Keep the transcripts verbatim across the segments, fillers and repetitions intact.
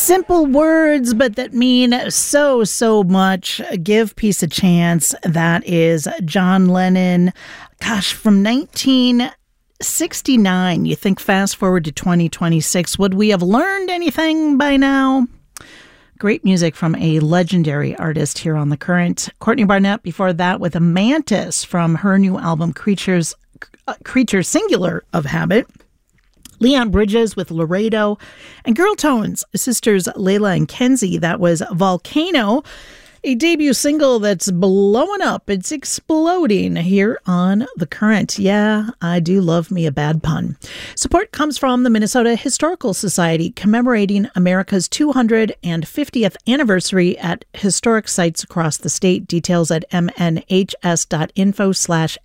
Simple words, but that mean so, so much. Give peace a chance. That is John Lennon. Gosh, from nineteen sixty-nine. You think fast forward to twenty twenty-six. Would we have learned anything by now? Great music from a legendary artist here on The Current. Courtney Barnett before that with a Mantis from her new album Creatures, uh, Creature Singular of Habit. Leon Bridges with Laredo, and Girl Tones, sisters Layla and Kenzie. That was Volcano, a debut single that's blowing up. It's exploding here on The Current. Yeah, I do love me a bad pun. Support comes from the Minnesota Historical Society, commemorating America's two hundred fiftieth anniversary at historic sites across the state. Details at mnhs.info slash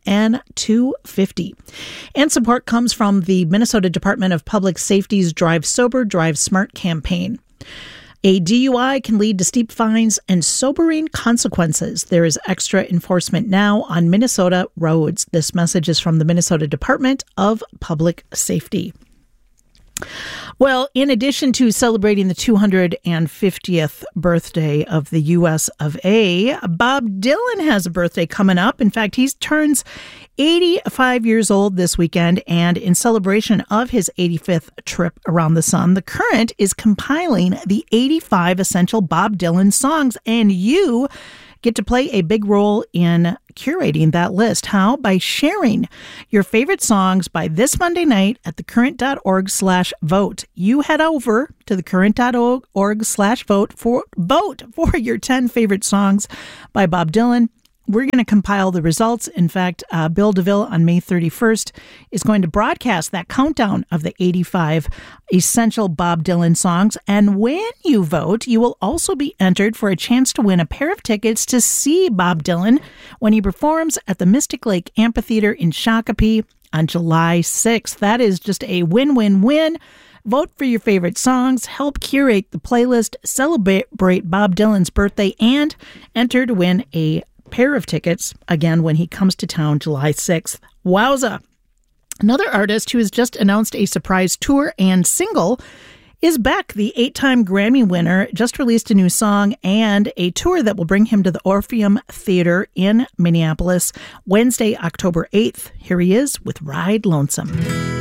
mn250. And support comes from the Minnesota Department of Public Safety's Drive Sober, Drive Smart campaign. A D U I can lead to steep fines and sobering consequences. There is extra enforcement now on Minnesota roads. This message is from the Minnesota Department of Public Safety. Well, in addition to celebrating the two hundred fiftieth birthday of the U S of A, Bob Dylan has a birthday coming up. In fact, he turns eighty-five years old this weekend, and in celebration of his eighty-fifth trip around the sun, The Current is compiling the eighty-five essential Bob Dylan songs, and you get to play a big role in curating that list. How? By sharing your favorite songs by this Monday night at thecurrent.org slash vote. You head over to thecurrent.org slash vote for vote for your ten favorite songs by Bob Dylan. We're going to compile the results. In fact, uh, Bill DeVille on May thirty-first is going to broadcast that countdown of the eighty-five essential Bob Dylan songs. And when you vote, you will also be entered for a chance to win a pair of tickets to see Bob Dylan when he performs at the Mystic Lake Amphitheater in Shakopee on July sixth. That is just a win-win-win. Vote for your favorite songs, help curate the playlist, celebrate Bob Dylan's birthday, and enter to win a pair of tickets, again, when he comes to town July sixth. Wowza! Another artist who has just announced a surprise tour and single is Beck. The eight-time Grammy winner just released a new song and a tour that will bring him to the Orpheum Theater in Minneapolis Wednesday, October eighth. Here he is with Ride Lonesome.